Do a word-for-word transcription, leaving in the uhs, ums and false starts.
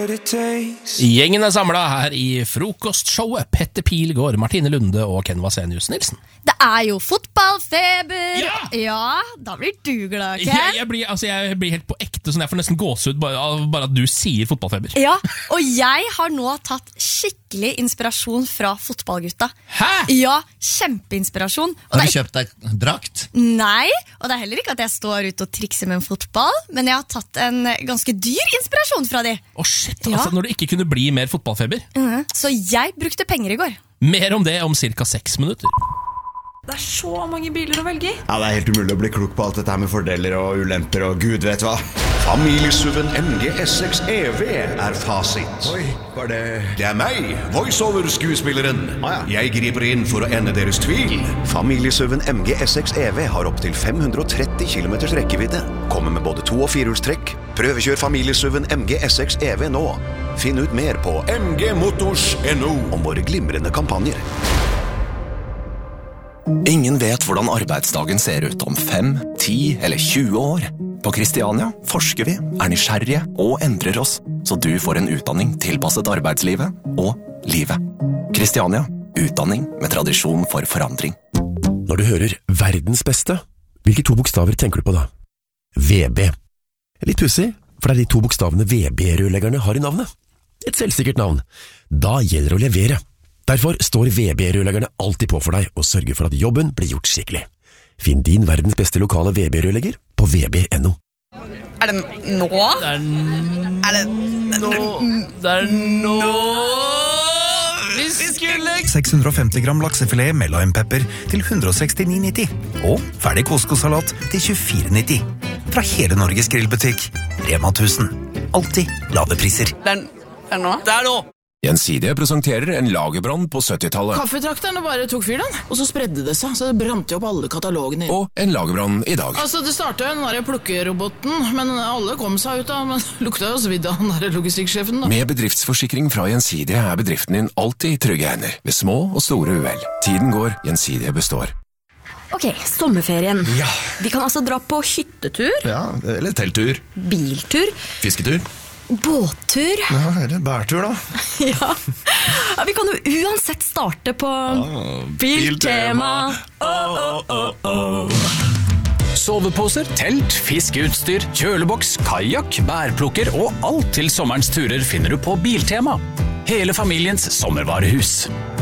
Gjengen er samlet her i frokostshowet. Petter Pilgaard, Martine Lunde og Ken Vasenius Nilsen. Det er jo fotballfeber. Ja! Ja, da blir du glad, Ken. Jeg, jeg, blir, altså, jeg blir helt på ekte, sånn jeg får nesten gåsehud bare, bare at du sier fotballfeber. Ja, og jeg har nå tatt skikkelig inspirasjon fra fotballgutta. Hæ? Ja, kjempeinspirasjon. Og Har det du er kjøpt deg drakt? Nei, og det er heller ikke at jeg står ute og trikser med en fotball, men jeg har tatt en ganske dyr inspirasjon fra de. Å shit, Ja. altså når det ikke kunne bli mer fotballfeber. Mhm. Så jeg brukte penger i går. Mer om det om cirka seks minutter. Det er så mange biler å velge i. Ja, det er helt umulig å bli klok på alt dette her med fordeler og ulemper og gud vet hva. Familiesuven M G S seks E V er fasit. Oi, var det... Det er meg, voiceover-skuespilleren. Ah, ja. Jeg griper inn for å ende deres tvil. Familiesuven M G S seks E V har opp til fem hundre tretti kilometers rekkevidde. Kommer med både to- og firehjulstrekk. Prøvekjør familiesuven M G S seks E V nå. Finn ut mer på m g motors punktum n o om våre glimrende kampanjer. Ingen vet hvordan arbeidsdagen ser ut om fem, ti eller tjue år. På Kristiania forsker vi, er nysgjerrige og endrer oss, så du får en utdanning tilpasset arbeidslivet og livet. Kristiania, utdanning med tradisjon for forandring. Når du hører verdens beste, hvilke to bokstaver tenker du på da? V B. Litt pussig, for det er de to bokstavene V B-rørleggerne har i navnet. Et selvsikkert navn. Da gjelder det å levere. Derfor står V B-rørleggerne alltid på for deg og sørger for at jobben blir gjort skikkelig. Finn din verdens beste lokale V B-rørlegger på v b punktum n o. Er det nå? Det er n- Er det nå Det er nå Vi skulle seks hundre og femti gram laksefilet med limepepper til hundre og sekstini nitti. Og ferdig couscous-salat til tjuefire nitti. Fra hele Norges grillbutikk. Rema tusen. Alltid lave priser. Det er, det er nå? Det er nå Gjensidige presenterer en lagerbrann på syttitallet. Kaffetrakterne bare tok fyr den, og så spredde det seg, så det brant jo opp alle katalogene. Og en lagerbrann i dag. Altså, det startet jo den der plukkeroboten, men alle kom seg ut av, men lukta jo svidd av den der logistikksjefen da. Med bedriftsforsikring fra Gjensidige er bedriften din alltid i trygge hender, ved små og store uhell. Tiden går, Gjensidige består. Ok, sommerferien. Ja. Vi kan altså dra på hyttetur, Ja, eller telttur. biltur, Fisketur. båttur. Ja, eller bærtur da. Ja. Ja, vi kan jo uansett starte på Biltema. Biltema. Oh, oh, oh, oh. Soveposer, telt, fiskeutstyr, kjøleboks, kajak, bærplukker og alt til sommerens turer finner du på Biltema. Hele familiens sommervarehus.